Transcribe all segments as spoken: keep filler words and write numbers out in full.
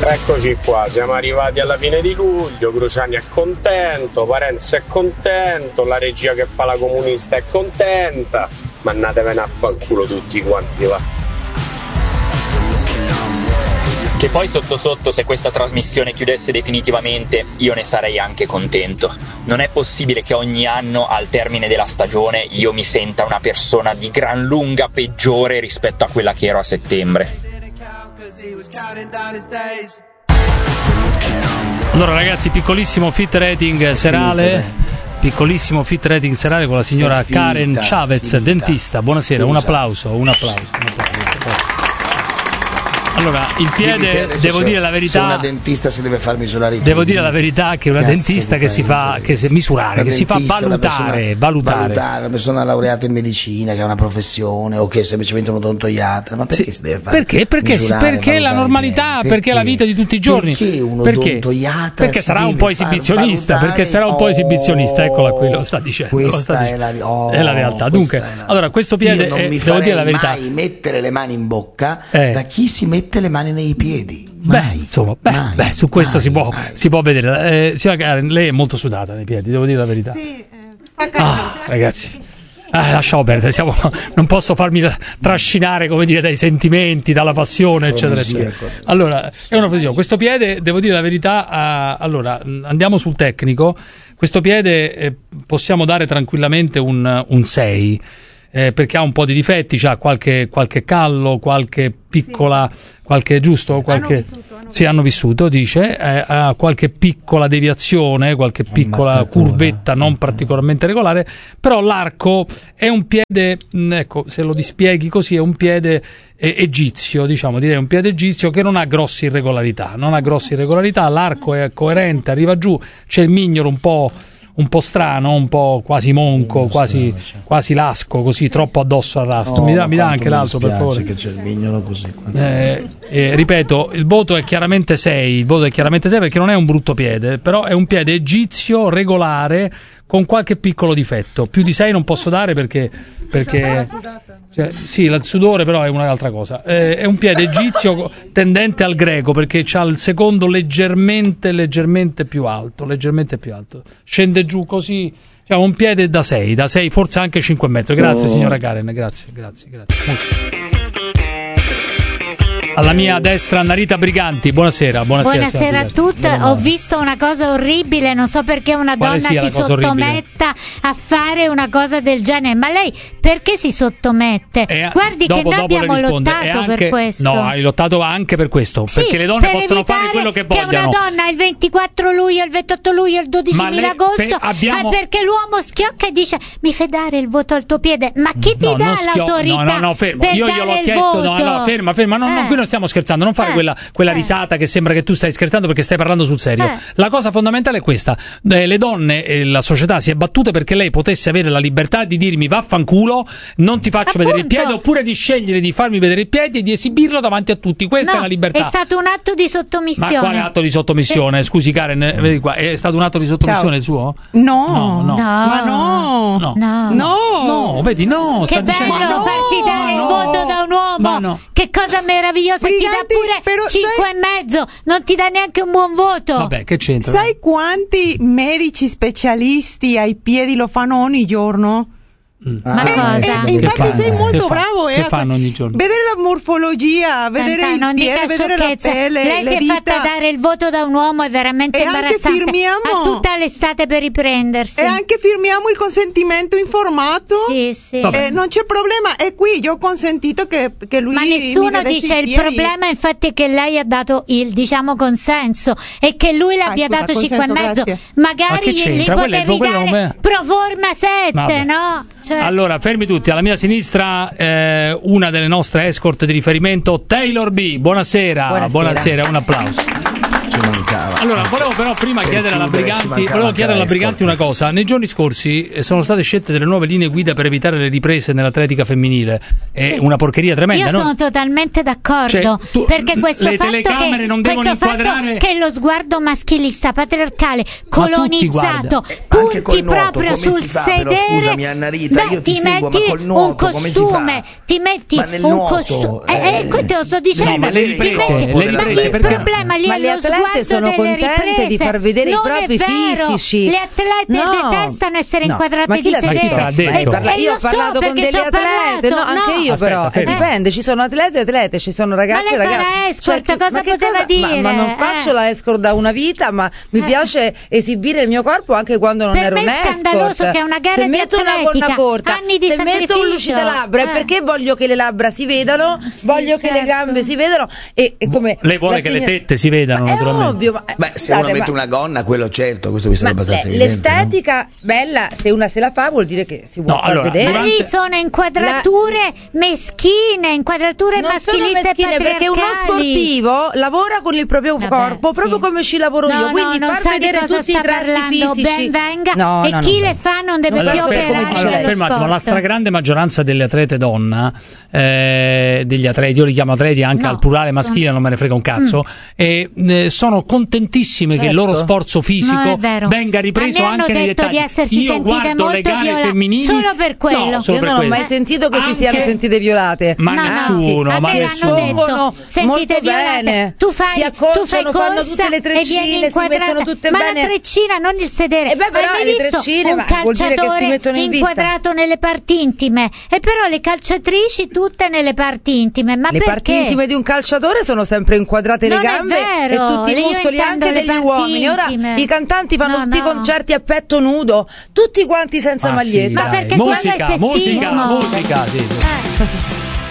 Eccoci qua, siamo arrivati alla fine di luglio, Cruciani è contento, Parenzo è contento, la regia che fa la comunista è contenta, ma andatevene a fanculo tutti quanti, va. Che poi sotto sotto, se questa trasmissione chiudesse definitivamente, io ne sarei anche contento. Non è possibile che ogni anno al termine della stagione io mi senta una persona di gran lunga peggiore rispetto a quella che ero a settembre. Allora ragazzi, piccolissimo fit rating serale, piccolissimo fit rating serale con la signora finita, Karen Chavez, finita. Dentista. Buonasera, un applauso, un applauso, un applauso. Allora, il piede, devo dire la verità. Se una dentista si deve far misurare i piedi. Devo dire la verità che una Cazzo dentista che si fa che si misurare, che si fa valutare, valutare. Valutare una persona laureata in medicina, che ha una professione, o che è semplicemente un odontoiatra. Ma perché sì, si deve fare? Perché? Perché, misurare, perché la normalità, perché? perché la vita di tutti i giorni. Perché un odontoiatra? Perché sarà un po' esibizionista, perché sarà un po' esibizionista, eccola qui, lo sta dicendo. Questa sta è, la, oh, è la realtà. Dunque, la... allora questo piede Io non è, mi devo dire la verità. mai mettere le mani in bocca eh. da chi si mette le mani nei piedi. Beh, mai, insomma, beh, mai, beh, su questo mai, si può, mai. si può vedere. Eh, signora Karen, lei è molto sudata nei piedi, devo dire la verità. Sì, eh, ah, ragazzi, ah, lasciamo perdere. Siamo, non posso farmi trascinare, come dire, dai sentimenti, dalla passione, eccetera, eccetera. Allora, è una fisione. Questo piede, devo dire la verità. Uh, allora, andiamo sul tecnico. Questo piede eh, possiamo dare tranquillamente un, un sei. Eh, perché ha un po' di difetti, c'ha qualche, qualche callo, qualche piccola, sì. qualche giusto, qualche hanno vissuto, hanno sì hanno vissuto, dice, eh, ha qualche piccola deviazione, qualche piccola curvetta non particolarmente regolare, però l'arco è un piede, ecco, se lo dispieghi così, è un piede eh, egizio, diciamo, direi un piede egizio che non ha grosse irregolarità, non ha grosse irregolarità, l'arco è coerente, arriva giù, c'è il mignolo un po' un po' strano, un po' quasi monco, quasi, quasi lasco, così troppo addosso al rastro. No, mi dà, mi dà anche l'altro, per favore. Che c'è il mignolo così. Eh, eh, ripeto, il voto è chiaramente sei, il voto è chiaramente sei perché non è un brutto piede, però è un piede egizio regolare con qualche piccolo difetto. Più di sei non posso dare perché perché cioè, sì, il sudore però è un'altra cosa. Eh, è un piede egizio tendente al greco perché c'ha il secondo leggermente leggermente più alto, leggermente più alto. Scende giù così, cioè un piede da sei, da sei, forse anche cinque e mezzo. Grazie, oh. signora Karen, grazie, grazie, grazie. Musica. Alla mia destra Narita Briganti, buonasera, buonasera. Buonasera a tutti. Ho visto una cosa orribile, non so perché una Quale donna si sottometta a fare una cosa del genere. Ma lei perché si sottomette? Eh, Guardi dopo, che noi abbiamo lottato anche, per questo. No, hai lottato anche per questo, sì, perché le donne per possono fare quello che vogliono. Che una donna il ventiquattro luglio, il ventotto luglio, il dodici agosto, per, abbiamo... ah, perché l'uomo schiocca e dice mi fai dare il voto al tuo piede. Ma chi ti no, dà schio... l'autorità? No, no, no, fermo. Per Io dare gliel'ho il chiesto, voto? no, no, ferma, ferma, no, eh. no, qui non stiamo scherzando, non fare Eh. Quella, quella risata che sembra che tu stai scherzando perché stai parlando sul serio. Eh. La cosa fondamentale è questa: eh, le donne e la società si è battute perché lei potesse avere la libertà di dirmi vaffanculo, non ti faccio Appunto. vedere il piede, oppure di scegliere di farmi vedere il piede e di esibirlo davanti a tutti. Questa no, è la libertà. È stato un atto di sottomissione. Ma quale atto di sottomissione? Sì. Scusi Karen, eh, vedi qua, è stato un atto di sottomissione Ciao. il suo? No, no, no. no. Ma no. No. No. No. No, vedi, no, Che sta bello dicendo... farsi dare il no. voto da un uomo. No. Che cosa meravigliosa. Briganti, ti dà pure però cinque sai... e mezzo. Non ti dà neanche un buon voto. Vabbè, che c'entra? Sai quanti medici specialisti ai piedi lo fanno ogni giorno? Mm. Ma Ah, cosa? E, e infatti fanno? sei molto Che bravo. Che eh, fanno ogni giorno? Vedere la morfologia, vedere Santa, il non piede, dica vedere la sciocchezze. pelle, Lei le si è dita. fatta dare il voto da un uomo, è veramente E anche imbarazzante. firmiamo. Ha tutta l'estate per riprendersi. E anche firmiamo il consentimento informato. Sì, sì. Eh, non c'è problema, è qui io ho consentito che, che lui Ma mi nessuno vedesse dice i il piedi. problema, infatti, è che lei ha dato il diciamo consenso e che lui l'abbia Ah, scusa, dato cinque e consenso, mezzo. grazie. Ma Magari che gli, gli c'entra? Quello è- potevi quello dare non è- pro forma sette, Vabbè. no? Cioè, Allora, fermi tutti, alla mia sinistra eh, una delle nostre escort di riferimento, Taylor B. Buonasera, Buonasera. buonasera, un applauso. ci mancava. Allora, volevo però prima Per chiedere alla chiudere, ci Briganti, mancava volevo anche chiedere alla la Briganti escort. una cosa. Nei giorni scorsi eh, sono state scelte delle nuove linee guida per evitare le riprese nell'atletica femminile. È una porcheria tremenda, Io no? sono totalmente d'accordo, Cioè, tu- perché questo le fatto telecamere che non devono questo fatto inquadrare- che lo sguardo maschilista patriarcale tutti, colonizzato guarda. Anche col punti nuoto, proprio come sul si fa, sedere. però, scusami, Anna Rita, beh, io ti ti seguo, ma metti col nuoto un come si fa? costume, ti metti Ma nel un nuoto, costume eh, eh, eh, te lo sto dicendo, no, ma le ti riprese, metti- le ma riprese, il perché- problema lì Ma è le lo atlete sguardo sono delle contente riprese. di far vedere Non i propri è vero. fisici. Le atlete No. detestano essere No. inquadrate Ma chi di l'ha sedere. detto? Ma chi l'ha E- detto? Parla- e io lo ho parlato so con perché delle ci ho atlete, no, parlato, anche no. io Aspetta, però, eh, fermi. dipende, ci sono atlete e atlete, ci sono ragazzi e lei fa ragazzi. la escort, Cioè, cosa ma che poteva Ma, dire? ma non Eh. faccio la escort da una vita, ma mi piace esibire il mio corpo anche quando non Per ero me è un'escort. scandaloso che è una gara se di metto una atletica, gonna corta, anni di se metto un sacrificio. lucida labbra è Eh. perché voglio che le labbra si vedano, Sì, voglio che le certo. gambe si vedano e, e come Lei vuole la che le signa- tette si vedano, Ma è naturalmente. ovvio, ma, eh, Beh, se scusate, uno mette ma- una gonna, quello certo, questo mi ma sembra abbastanza le- evidente. no? l'estetica bella, se una se la fa vuol dire che si vuole No, far allora, vedere. Ma lì sono inquadrature meschine, inquadrature Non sono maschiliste e meschine, perché uno patriarcali. sportivo lavora con il proprio Vabbè, corpo proprio sì. come ci lavoro No, io, quindi no, non far sa di vedere cosa tutti sta i tratti parlando, fisici. ben venga, No, e no, chi no, le fa non deve Allora, più aspetta, operare come dice nello lei. ferma un attimo, la sport. stragrande maggioranza delle atlete donna, eh, degli atleti, io li chiamo atleti anche No, al plurale sono- maschile, non me ne frega un cazzo, e eh, sono contentissime che il loro Certo. sforzo fisico No, è vero. venga ripreso A me hanno anche nei detto dettagli. di essersi Io sentite guardo le molto gare viola- femminili solo per quello. no, solo Io per non ho quello. mai sentito che si Anche- siano sentite violate. Ma No, no, nessuno, sì. ma A me nessuno. l'hanno detto, Espongono sentite molto violate. bene. Tu fai, Si tu fai acconciano, fanno corsa tutte le e vieni treccine, si inquadrata. mettono tutte ma bene. la treccina, non il sedere. E beh, però Hai mai le visto treccine, un ma vuol dire che si calciatore mettono in vista. inquadrato nelle parti intime? E però le calciatrici tutte nelle parti intime. Ma Le perché? parti intime di un calciatore sono sempre inquadrate Non le è gambe vero, e tutti i io muscoli intendo anche le degli parti uomini. Ora intime. i cantanti fanno No, tutti i no. concerti a petto nudo, tutti quanti senza Ma sì, maglietta. Ma dai. perché quello è musica, sessismo. musica, musica, sì, sì. Eh.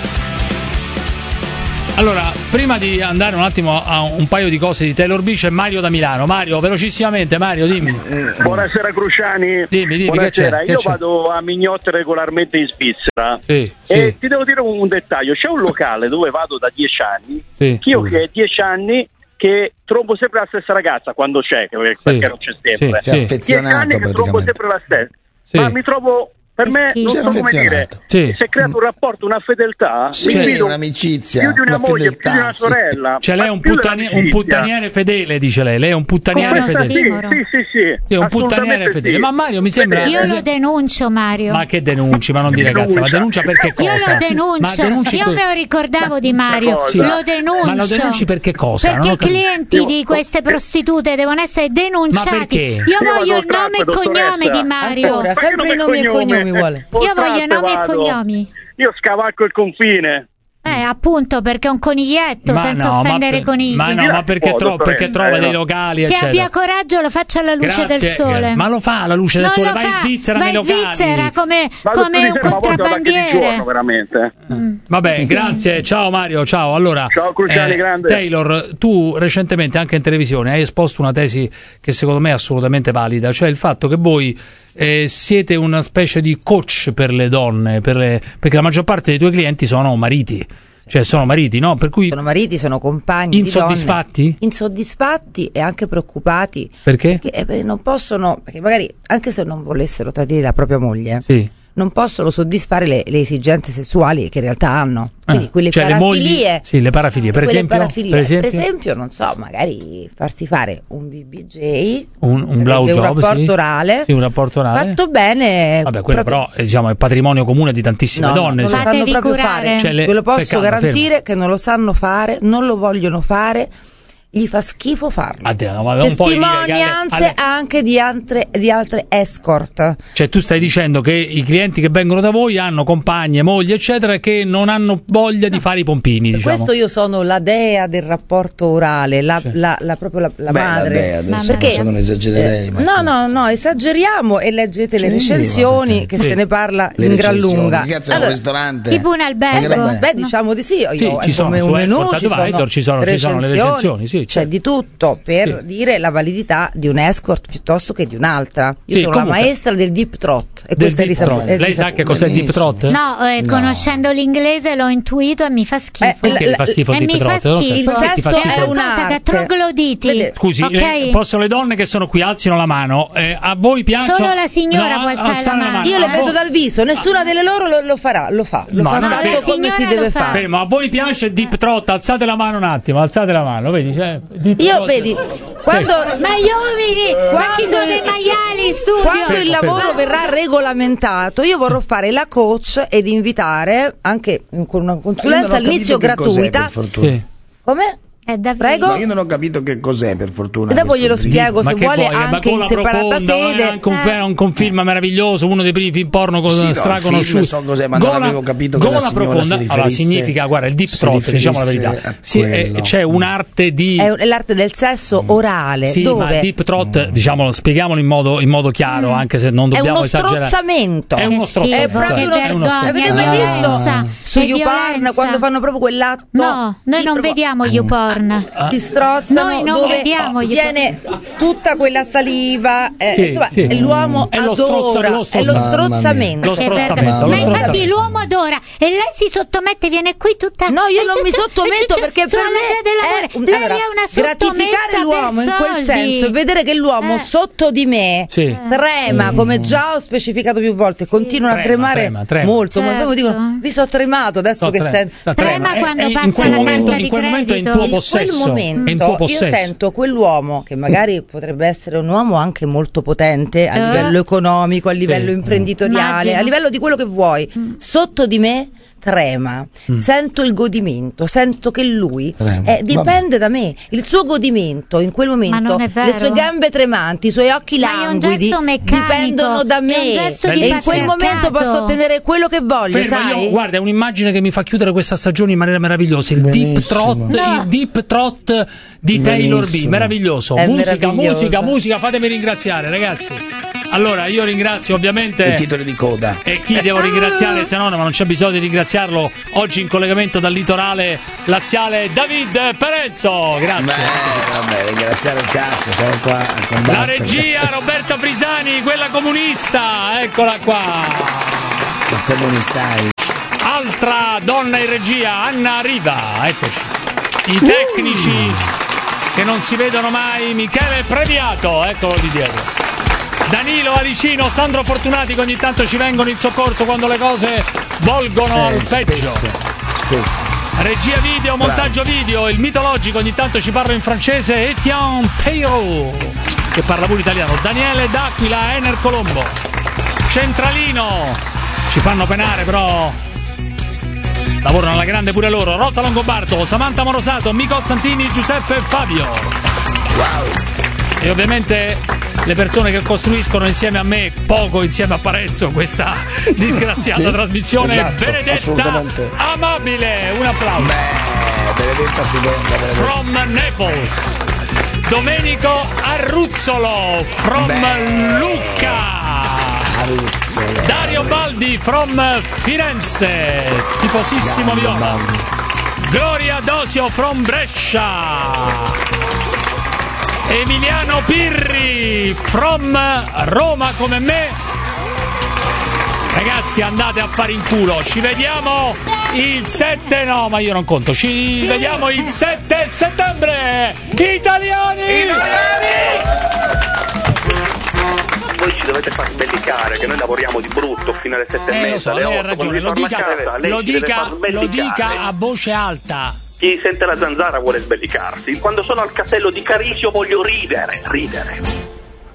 Allora, prima di andare un attimo a un paio di cose di Taylor B, c'è Mario da Milano. Mario, velocissimamente, Mario, dimmi. Buonasera Cruciani. Dimmi, dimmi, Buonasera, che c'è? io Che c'è? vado a Mignotte regolarmente in Svizzera. Sì, sì, E ti devo dire un, un dettaglio: c'è un locale dove vado da dieci anni, sì. che io che dieci anni che trombo sempre la stessa ragazza quando c'è, perché Sì, non c'è sempre. sì, Sei sì. Dieci anni affezionato che trombo praticamente. sempre la stessa. Sì. Ma mi trovo, per me, Schifo. non so Sei come dire, affezionato. Sì. si è creato un rapporto, una fedeltà. Sì, mi fido un'amicizia, più di una, una moglie, fedeltà, più di una sì. sorella. Cioè lei è ma un, più puttani- un dell'amicizia. puttaniere fedele, dice lei. Lei è un puttaniere Come fedele. sì. Sì, Simoro. sì, sì, sì. Sì, un puttaniere assolutamente fedele. sì. Ma Mario mi sembra- Fedele. Io sì. lo denuncio, Mario. Ma che denunci? Ma non dire Denuncia. cazzo, ma denuncia perché cosa? Io lo Ma denuncio, denunci io per- me lo ricordavo di Mario, cosa? Sì. lo denuncio. Ma lo denunci perché cosa? Perché Non ho i capito. clienti Io- di queste prostitute devono essere denunciati. Ma perché? Io Io voglio vado il nome e al traffico, cognome dottoressa. di Mario. Ancora, Ma sempre io i nomi e cognomi vuole. Io voglio i nomi e vado. cognomi. Io scavalco il confine. Eh, appunto, perché è un coniglietto, Ma senza no, offendere ma i per- conigli. Ma no, ma perché, Oh, tro- dottoressa, perché trova eh, dei no. locali, Se eccetera. abbia coraggio lo faccia alla luce Grazie. del sole. Ma lo fa alla luce del Non sole, lo vai in fa, Svizzera vai nei in locali. Svizzera come, Vado come tutti un insieme, ma a volte vado anche di giorno, contrabbandiere. veramente. Vabbè, grazie, ciao Mario, ciao. Allora, Ciao, Cruciani, grande. Taylor, tu recentemente anche in televisione hai esposto una tesi che secondo me è assolutamente valida, cioè il fatto che voi eh, siete una specie di coach per le donne, per le- perché la maggior parte dei tuoi clienti sono mariti, cioè sono mariti, no? Per cui Sono mariti, sono compagni insoddisfatti? di donne. Insoddisfatti e anche preoccupati. Perché? Perché eh, beh, non possono, perché magari anche se non volessero tradire la propria moglie, Sì. non possono soddisfare le, le esigenze sessuali che in realtà hanno. Quindi Ah, quelle cioè le mogli- parafilie. sì, le parafilie, per quelle esempio, parafilie. per esempio? Per esempio, non so, magari farsi fare un B B J, Un, un sarebbe blowjob, un rapporto sì. orale, Sì, un rapporto orale. fatto bene. Vabbè, quello proprio- però eh, diciamo, è patrimonio comune di tantissime No, donne. no, non cioè. lo sanno Fatevi proprio curare. fare. Cioè, le- Ve lo posso calma, garantire fermo. che non lo sanno fare, non lo vogliono fare. Gli fa schifo farlo. Ah, te- no, ma non puoi dire che alle- Testimonianze alle- anche di altre, di altre escort. Cioè tu stai dicendo che i clienti che vengono da voi hanno compagne, mogli, eccetera, che non hanno voglia di fare i pompini, Per diciamo. questo io sono la dea del rapporto orale, la, Sì. la, la- proprio la, la Beh, madre. vabbè, adesso Perché- adesso non esagererei. Eh, ma- no, no, no, esageriamo e leggete le Sì, recensioni vabbè. che Sì. se ne parla Le in gran recensioni, lunga. che cazzo è un Allora, ristorante? Tipo un eh, albergo. beh, beh, diciamo di sì, io Sì, ho ci sono come su un menù, Export ci sono, Advisor, ci sono- ci sono le recensioni, sì, sì, c'è certo. di tutto per Sì. dire la validità di un escort piuttosto che di un'altra. Io Sì, sono comunque- la maestra del deep throat e Del questa è deep risaputa. throat. Lei sa che cos'è il deep throat? No, eh, No. conoscendo l'inglese l'ho intuito e mi fa schifo. Eh, Perché le fa schifo il e deep mi fa throat? Ok. schifo. Il Perché ti fa sesso schifo? è È un'arte. una cosa che trogloditi. Vede- Scusi, ok? le- possono le donne che sono qui alzino la mano? Eh, a voi piace? Solo la signora può alzare la mano. Io le Eh. vedo dal viso, nessuna delle loro lo, lo farà, lo fa, lo No, fa no, fatto la come si signora deve lo fa. fare. Fermo, a voi piace il deep throat? Alzate la mano un attimo, alzate la mano, vedi? Cioè, deep Io throat- vedi, quando, Ma gli uomini, ma ci sono dei maiali in studio. quando il Fermo, lavoro fermo. verrà regolamentato, io vorrò fare la coach ed invitare anche con una consulenza all'inizio gratuita. Per fortuna. Sì. Come? Eh, Davide. Prego? No, io non ho capito che cos'è, per fortuna. E dopo questo glielo grigio. spiego Ma se che vuole vuoi? Ma anche in Gola separata Profonda, sede. è anche un, Eh. un, un film meraviglioso, uno dei primi film porno con Sì, no, il straconosciuti. film so cos'è, ma non avevo capito che Gola la signora Profonda, si allora riferisse- significa, guarda, il deep si throat, diciamo la verità. riferisse a Sì, è- quello. c'è un'arte di È un- l'arte del sesso orale, Sì, ma dove deep throat, diciamo, spieghiamolo in modo, in modo chiaro, anche se non è dobbiamo uno esagerare. strozzamento. È uno Che strozzamento. schifo, È proprio che uno è uno vergogna, Avete stro- mai che visto violenza, su che YouPorn violenza. quando fanno proprio quell'atto? No, noi di non proprio- vediamo YouPorn. si strozzano, Noi non dove vediamo gli- viene tutta quella saliva, eh, Sì, insomma, sì. e l'uomo È lo adora, strozza- lo è lo strozza- strozzamento. Lo Che strozzamento, vergogna. lo Ma infatti strozzamento. l'uomo adora e lei si sottomette, viene qui tutta. No, io e non mi cioè- sottometto e cioè- perché sulla per via me dell'amore. è un- lei allora, è una gratificare sottomessa l'uomo per in quel soldi. senso e vedere che l'uomo Eh. sotto di me Sì. trema, come già ho specificato più volte, continuano a Trema, tremare trema, trema. molto. Ma Certo. poi mi dicono, vi so tremato adesso No, che trema, sento. sta Trema trema. quando È- è- passa in quel la momento, carta in di quel momento è in credito. tuo In quel possesso. È in momento tuo io possesso. sento quell'uomo che magari potrebbe essere un uomo anche molto potente a Eh. livello economico, a livello Sì. imprenditoriale, Immagino. a livello di quello che vuoi. Sotto di me trema, sento il godimento, sento che lui Trema. eh, dipende da me. Il suo godimento in quel momento, non è vero. le sue gambe tremanti, i suoi occhi Ma è un languidi gesto meccanico, dipendono da è un me. gesto E di in quel patriarcato. momento posso ottenere quello che voglio, Fermo, sai? io- guarda, è un'immagine che mi fa chiudere questa stagione in maniera meravigliosa. Il deep throat, No. il deep throat di Taylor B. Benissimo. Meraviglioso. È musica, meravigliosa. musica, musica. Fatemi ringraziare, ragazzi. Allora, io ringrazio ovviamente. I titoli di coda. E chi devo ringraziare se no, ma non c'è bisogno di ringraziarlo oggi in collegamento dal litorale laziale, David Perenzo. Grazie. Beh, vabbè, ringraziare il cazzo, siamo qua a combattere. La regia Roberta Brisani, quella comunista, eccola qua. Il comunistai. Altra donna in regia, Anna Riva, eccoci. I tecnici che non si vedono mai, Michele Previato, eccolo lì dietro. Danilo Alicino, Sandro Fortunati che ogni tanto ci vengono in soccorso quando le cose volgono Eh, al peggio. spesso, spesso. Regia video, montaggio video, il mitologico ogni tanto ci parla in francese, Etienne Peiro, che parla pure italiano, Daniele D'Aquila, Ener Colombo, Centralino, ci fanno penare però lavorano alla grande pure loro, Rosa Longobardo, Samantha Morosato, Mico Santini, Giuseppe Fabio. E ovviamente le persone che costruiscono insieme a me, poco insieme a Parenzo, questa disgraziata trasmissione. Esatto, Benedetta assolutamente. Amabile, un applauso. Beh, Benedetta stupenda, Benedetta. From Naples, Domenico Arruzzolo from Beh. Lucca, Aruzzolo. Dario Baldi from Firenze, tifosissimo Grande viola, Baldi. Gloria Dosio from Brescia, Emiliano Pirri from Roma come me. Ragazzi, andate a fare in culo. Ci vediamo il sette, no, ma io non conto. Ci vediamo il sette settembre. Italiani! Voi ci dovete far sbellicare, che noi lavoriamo di brutto fino alle sette e Eh, lo mezza, so, alle lei ha otto, ragione. quando Lo ritorna a dica, casa, lei lo ci deve dica, far lo sbellicare. dica a voce alta. Chi sente la zanzara vuole sbellicarsi. Quando sono al castello di Carisio voglio ridere, ridere.